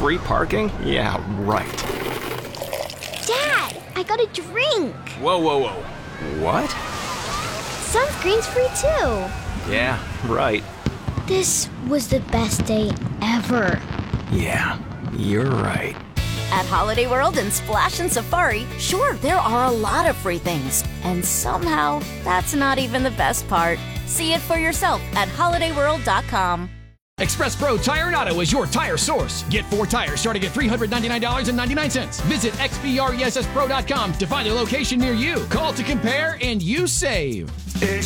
Free parking? Yeah, right. Dad, I got a drink. Whoa, whoa, whoa. What? Sunscreen's free too. Yeah, right. This was the best day ever. Yeah, you're right. At Holiday World and Splash and Safari, sure, there are a lot of free things. And somehow, that's not even the best part. See it for yourself at holidayworld.com. Express Pro Tire and Auto is your tire source. Get 4 tires starting at $399.99. Visit xpresspro.com to find a location near you. Call to compare and you save.